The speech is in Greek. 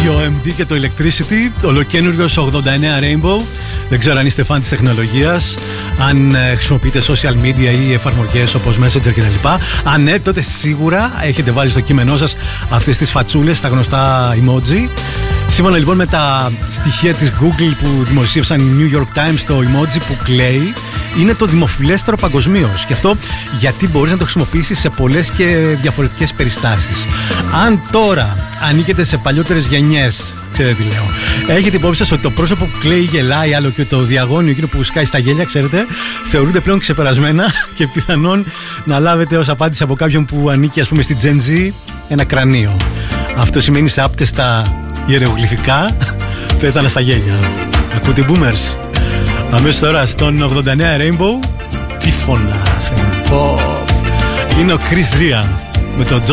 OMD και το Electricity, ολοκένουργιος 89 Rainbow. Δεν ξέρω αν είστε φαν της τεχνολογίας, αν χρησιμοποιείτε social media ή εφαρμογές όπως Messenger κτλ. Αν ναι, τότε σίγουρα έχετε βάλει στο κείμενό σας αυτές τις φατσούλες, τα γνωστά emoji. Σύμφωνα λοιπόν με τα στοιχεία της Google που δημοσίευσαν οι New York Times, το emoji που κλαίει είναι το δημοφιλέστερο παγκοσμίως. Και αυτό γιατί μπορείς να το χρησιμοποιήσεις σε πολλές και διαφορετικές περιστάσεις. Αν τώρα ανήκετε σε παλιότερες γενιές, ξέρετε τι λέω, έχετε υπόψη σας ότι το πρόσωπο που κλαίει γελάει, άλλο και το διαγώνιο, εκείνο που σκάει στα γέλια, ξέρετε, θεωρούνται πλέον ξεπερασμένα και πιθανόν να λάβετε ως απάντηση από κάποιον που ανήκει, ας πούμε, στη Gen Z, ένα κρανίο. Αυτό σημαίνει σε άπτεστα ιερογλυφικά πέθανα στα γέλια. Ακούτε boomers. Αμέσως τώρα στον 89 Rainbow. Τι φωνά. Είναι ο Chris Ria με τον